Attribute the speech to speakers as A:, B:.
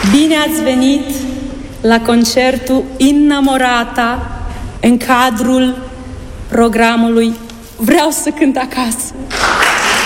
A: Bine ați venit la concertul Innamorata în cadrul programului Vreau să cânt acasă.